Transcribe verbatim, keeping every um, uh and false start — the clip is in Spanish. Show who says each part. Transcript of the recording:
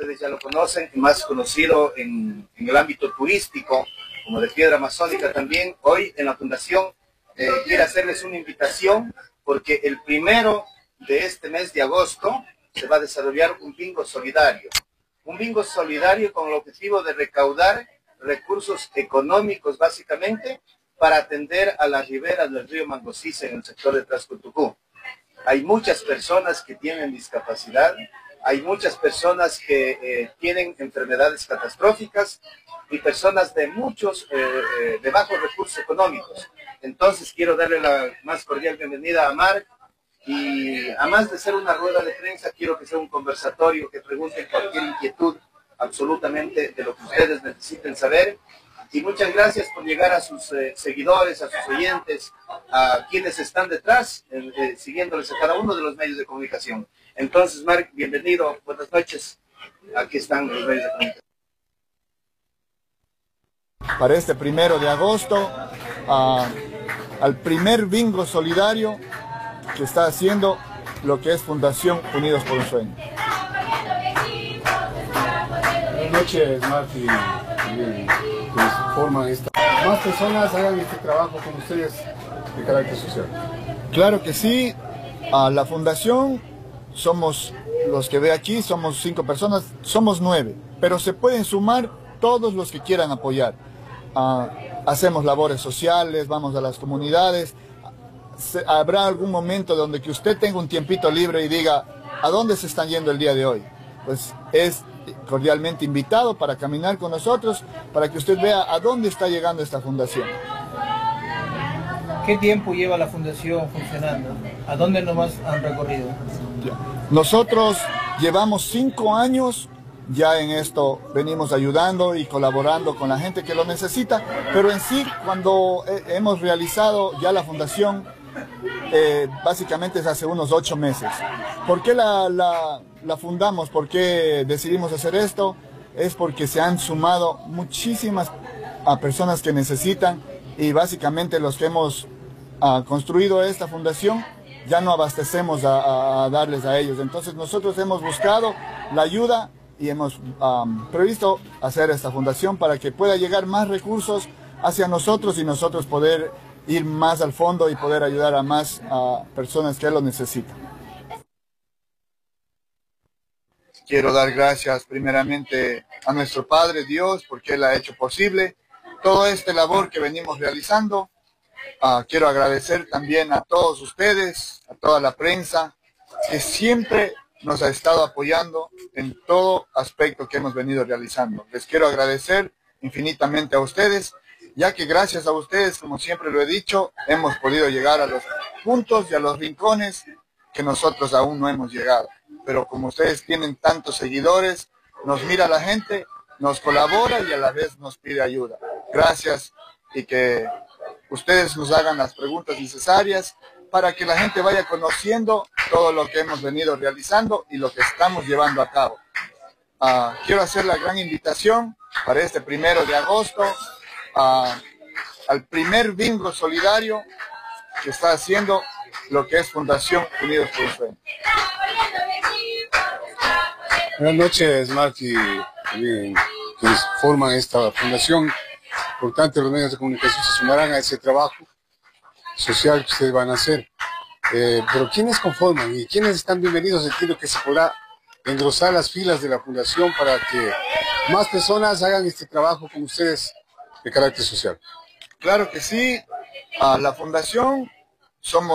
Speaker 1: ustedes ya lo conocen, más conocido en, en el ámbito turístico, como de Piedra Amazónica también. Hoy en la Fundación eh, quiero hacerles una invitación, porque el primero de este mes de agosto se va a desarrollar un bingo solidario. Un bingo solidario con el objetivo de recaudar recursos económicos, básicamente, para atender a las riberas del río Mangosisa en el sector de Trascutucú. Hay muchas personas que tienen discapacidad, hay muchas personas que eh, tienen enfermedades catastróficas y personas de muchos, eh, de bajos recursos económicos. Entonces quiero darle la más cordial bienvenida a Marc, y además de ser una rueda de prensa, quiero que sea un conversatorio, que pregunten cualquier inquietud absolutamente de lo que ustedes necesiten saber. Y muchas gracias por llegar a sus eh, seguidores, a sus oyentes, a quienes están detrás, eh, eh, siguiéndoles a cada uno de los medios de comunicación. Entonces, Marc, bienvenido, buenas noches. Aquí están los medios de comunicación.
Speaker 2: Para este primero de agosto, uh, al primer bingo solidario que está haciendo lo que es Fundación Unidos por un Sueño.
Speaker 3: Buenas noches, Marti. Pues forman esta. Más personas hagan este trabajo con ustedes de carácter social.
Speaker 2: Claro que sí. A la fundación somos los que ve aquí, somos cinco personas, somos nueve, pero se pueden sumar todos los que quieran apoyar. Uh, hacemos labores sociales, vamos a las comunidades. Se, habrá algún momento donde que usted tenga un tiempito libre y diga ¿a dónde se están yendo el día de hoy? Pues es cordialmente invitado para caminar con nosotros, para que usted vea a dónde está llegando esta fundación.
Speaker 4: ¿Qué tiempo lleva la fundación funcionando? ¿A dónde nomás han recorrido?
Speaker 2: Nosotros llevamos cinco años ya en esto, venimos ayudando y colaborando con la gente que lo necesita, pero en sí, cuando hemos realizado ya la fundación, eh, básicamente es hace unos ocho meses. ¿Por qué la, la, la fundamos? ¿Por qué decidimos hacer esto? Es porque se han sumado muchísimas a personas que necesitan, y básicamente los que hemos uh, construido esta fundación ya no abastecemos a, a, a darles a ellos. Entonces nosotros hemos buscado la ayuda y hemos um, previsto hacer esta fundación para que pueda llegar más recursos hacia nosotros y nosotros poder ir más al fondo y poder ayudar a más uh, personas que lo necesitan. Quiero dar gracias primeramente a nuestro Padre Dios, porque Él ha hecho posible toda esta labor que venimos realizando. Uh, quiero agradecer también a todos ustedes, a toda la prensa, que siempre nos ha estado apoyando en todo aspecto que hemos venido realizando. Les quiero agradecer infinitamente a ustedes, ya que gracias a ustedes, como siempre lo he dicho, hemos podido llegar a los puntos y a los rincones que nosotros aún no hemos llegado. Pero como ustedes tienen tantos seguidores, nos mira la gente, nos colabora y a la vez nos pide ayuda. Gracias, y que ustedes nos hagan las preguntas necesarias para que la gente vaya conociendo todo lo que hemos venido realizando y lo que estamos llevando a cabo. Uh, quiero hacer la gran invitación para este primero de agosto uh, al primer bingo solidario que está haciendo lo que es Fundación Unidos por un Sueño.
Speaker 3: Buenas noches, Marti, que forman esta fundación. Por tanto, los medios de comunicación se sumarán a ese trabajo social que ustedes van a hacer. Eh, pero ¿quiénes conforman y quiénes están bienvenidos? Entiendo que se podrá engrosar las filas de la fundación para que más personas hagan este trabajo con ustedes de carácter social.
Speaker 2: Claro que sí. A la fundación somos